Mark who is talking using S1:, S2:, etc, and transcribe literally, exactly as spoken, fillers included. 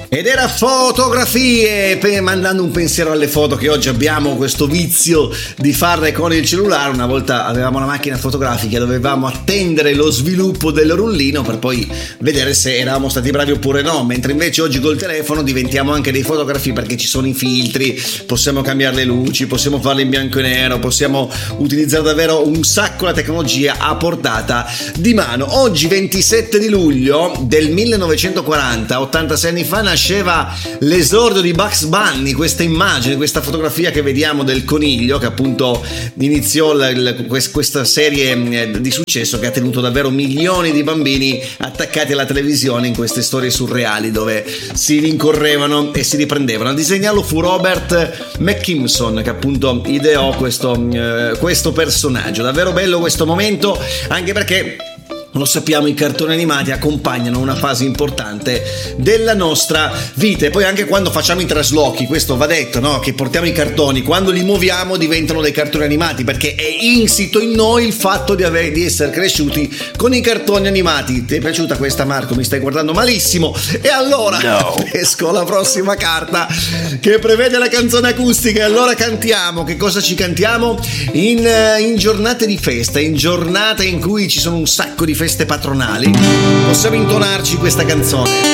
S1: Ed era Fotografie, per, mandando un pensiero alle foto, che oggi abbiamo questo vizio di farle con il cellulare. Una volta avevamo una macchina fotografica, dovevamo attendere lo sviluppo del rullino per poi vedere se eravamo stati bravi oppure no, mentre invece oggi col telefono diventiamo anche dei fotografi, perché ci sono i filtri, possiamo cambiare le luci, possiamo farle in bianco e nero, possiamo utilizzare davvero un sacco la tecnologia a portata di mano. Oggi ventisette di luglio del millenovecentoquaranta, ottantasei anni fa, nasceva l'esordio di Bugs Bunny, questa immagine, questa fotografia che vediamo del coniglio che appunto iniziò la, la, questa serie di successo che ha tenuto davvero milioni di bambini attaccati alla televisione in queste storie surreali dove si rincorrevano e si riprendevano. A disegnarlo fu Robert McKimson, che appunto ideò questo, eh, questo personaggio. Davvero bello questo momento, anche perché lo sappiamo, i cartoni animati accompagnano una fase importante della nostra vita, e poi anche quando facciamo i traslochi, questo va detto, no? Che portiamo i cartoni, quando li muoviamo diventano dei cartoni animati, perché è insito in noi il fatto di, avere, di essere cresciuti con i cartoni animati. Ti è piaciuta questa, Marco? Mi stai guardando malissimo. E allora no. Esco la prossima carta che prevede la canzone acustica, e allora cantiamo. Che cosa ci cantiamo? In, in giornate di festa, in giornate in cui ci sono un sacco di feste patronali, possiamo intonarci questa canzone.